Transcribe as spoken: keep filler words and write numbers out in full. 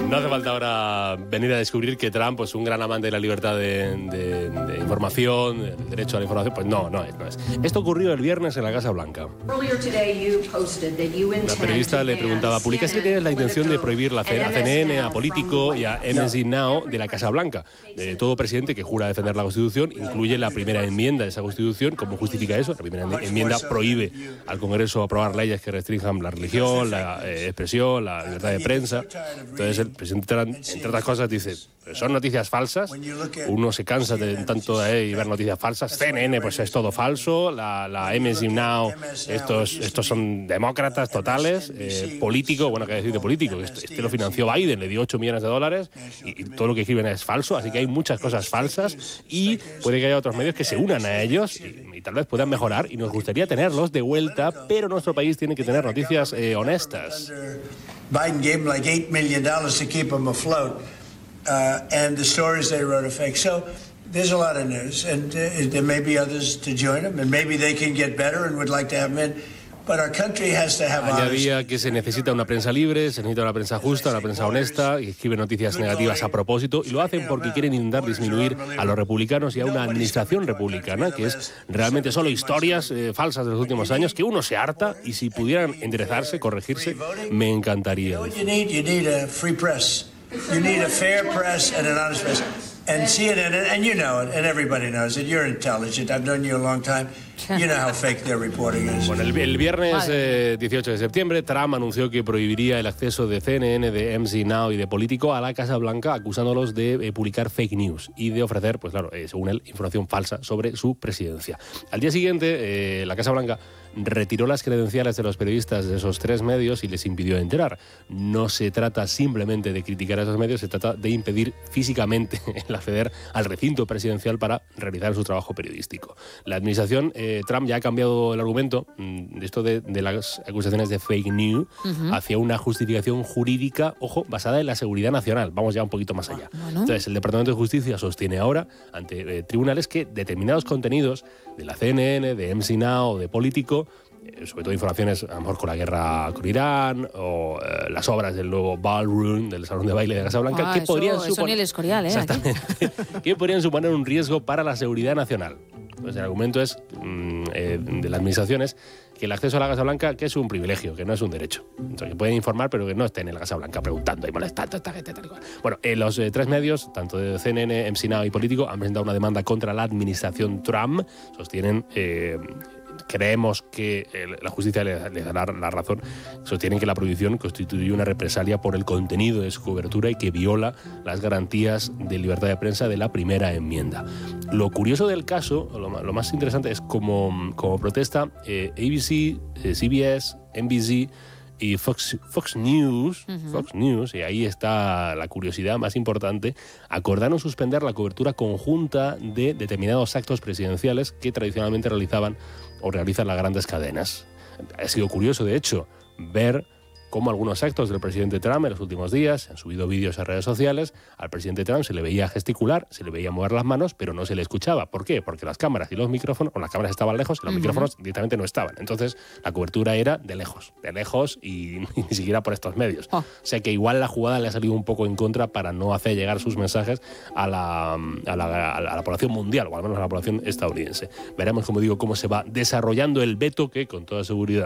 No hace falta ahora venir a descubrir que Trump es un gran amante de la libertad de, de, de información, del derecho a la información. Pues no, no es, no es. Esto ocurrió el viernes en la Casa Blanca. La periodista le preguntaba, ¿publicaste que tienes la intención de prohibir la C N N, a Politico y a M S N Now de la Casa Blanca? De todo presidente que jura defender la Constitución incluye la primera enmienda de esa Constitución. ¿Cómo justifica eso? La primera enmienda prohíbe al Congreso aprobar leyes que restrinjan la religión, la eh, expresión, la libertad de prensa. Entonces el presidente Trump, entre otras cosas, dice, son noticias falsas, uno se cansa de tanto de ver noticias falsas, C N N pues es todo falso, la, la M S N Now, estos, estos son demócratas totales, eh, político, bueno, qué decir de político, este, este lo financió Biden, le dio ocho millones de dólares y, y todo lo que escriben es falso, así que hay muchas cosas falsas y puede que haya otros medios que se unan a ellos y, y tal vez puedan mejorar y nos gustaría tenerlos de vuelta, pero nuestro país tiene que tener noticias eh, honestas. Biden gave him like eight million dollars to keep him afloat, uh, and the stories they wrote are fake. So there's a lot of news, and uh, there may be others to join them, and maybe they can get better and would like to have them in. But our country has to have Añadía que se necesita una prensa libre, se necesita una prensa justa, una prensa honesta, y escribe noticias negativas a propósito, y lo hacen porque quieren intentar disminuir a los republicanos y a una administración republicana, que es realmente solo historias eh, falsas de los últimos años, que uno se harta, y si pudieran enderezarse, corregirse, me encantaría. You need, you need a free press. You need a fair press and an honest press. And C N N, and you know it, and everybody knows it. You're intelligent. I've known you a long time. You know how fake their reporting is. Bueno, el, el viernes eh, dieciocho de septiembre, Trump anunció que prohibiría el acceso de C N N, de M S N Now y de Politico a la Casa Blanca, acusándolos de eh, publicar fake news y de ofrecer, pues claro, eh, según él, información falsa sobre su presidencia. Al día siguiente, eh, la Casa Blanca retiró las credenciales de los periodistas de esos tres medios y les impidió entrar. No se trata simplemente de criticar a esos medios, se trata de impedir físicamente el acceder al recinto presidencial para realizar su trabajo periodístico. La administración eh, Trump ya ha cambiado el argumento de esto de, de las acusaciones de fake news uh-huh. hacia una justificación jurídica, ojo, basada en la seguridad nacional. Vamos ya un poquito más allá. Bueno. Entonces, el Departamento de Justicia sostiene ahora ante eh, tribunales que determinados contenidos de la C N N, de M S N Now, de Politico, sobre todo informaciones a lo mejor con la guerra con Irán o eh, las obras del nuevo ballroom, del salón de baile de la Casa Blanca, ah, que eso, podrían eso suponer, ni el Escorial, ¿eh? que podrían suponer un riesgo para la seguridad nacional. Pues el argumento es mm, eh, de la administración es que el acceso a la Casa Blanca que es un privilegio, que no es un derecho. Entonces, que pueden informar, pero que no estén en la Casa Blanca preguntando y molestando a esta gente, tal y cual. Bueno, eh, los eh, tres medios, tanto de C N N, M S N Now y Politico, han presentado una demanda contra la administración Trump. Sostienen... Eh, Creemos que la justicia les le dará la razón. Sostienen que la prohibición constituye una represalia por el contenido de su cobertura y que viola las garantías de libertad de prensa de la primera enmienda. Lo curioso del caso, lo, lo más interesante es como, como protesta eh, A B C, eh, C B S, N B C y Fox, Fox News, uh-huh. Fox News, y ahí está la curiosidad más importante, acordaron suspender la cobertura conjunta de determinados actos presidenciales que tradicionalmente realizaban o realizan las grandes cadenas. Ha sido curioso, de hecho, ver cómo algunos actos del presidente Trump en los últimos días han subido vídeos a redes sociales. Al presidente Trump se le veía gesticular, se le veía mover las manos, pero no se le escuchaba. ¿Por qué? Porque las cámaras y los micrófonos, o las cámaras estaban lejos y los uh-huh. micrófonos directamente no estaban. Entonces, la cobertura era de lejos, de lejos y, y ni siquiera por estos medios. Oh. O sea que igual la jugada le ha salido un poco en contra para no hacer llegar sus mensajes a la, a la, a la, a la población mundial, o al menos a la población estadounidense. Veremos, como digo, cómo se va desarrollando el veto que, con toda seguridad,